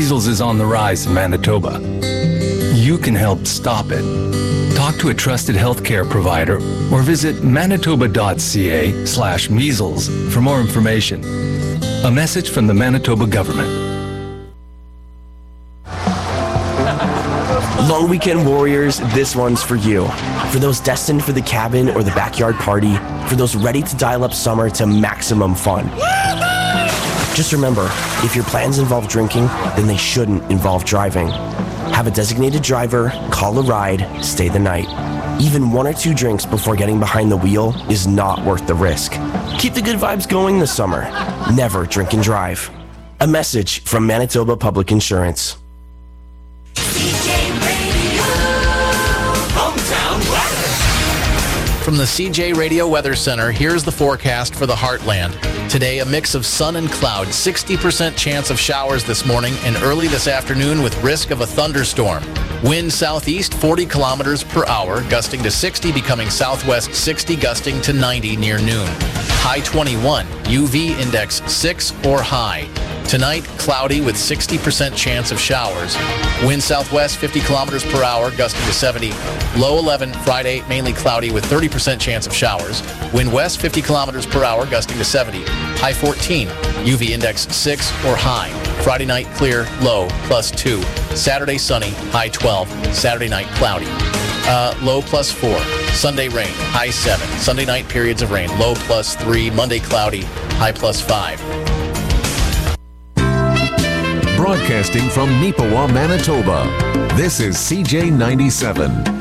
Measles is on the rise in Manitoba. You can help stop it. Talk to a trusted healthcare provider or visit manitoba.ca/measles for more information. A message from the Manitoba government. Long weekend warriors, this one's for you. For those destined for the cabin or the backyard party, for those ready to dial up summer to maximum fun. Just remember, if your plans involve drinking, then they shouldn't involve driving. Have a designated driver, call a ride, stay the night. Even 1 or 2 drinks before getting behind the wheel is not worth the risk. Keep the good vibes going this summer. Never drink and drive. A message from Manitoba Public Insurance. From the CJ Radio Weather Center, here's the forecast for the Heartland. Today, a mix of sun and cloud, 60% chance of showers this morning and early this afternoon with risk of a thunderstorm. Wind southeast 40 kilometers per hour, gusting to 60, becoming southwest 60, gusting to 90 near noon. High 21, UV index 6 or high. Tonight, cloudy with 60% chance of showers. Wind southwest 50 kilometers per hour, gusting to 70. Low 11, Friday, mainly cloudy with 30% chance of showers. Wind west 50 kilometers per hour, gusting to 70. High 14, UV index 6 or high. Friday night, clear, low, +2. Saturday, sunny, high 12. Saturday night, cloudy. Low +4. Sunday, rain, high 7. Sunday night, periods of rain, low +3. Monday, cloudy, high +5. Broadcasting from Neepawa, Manitoba, this is CJ97.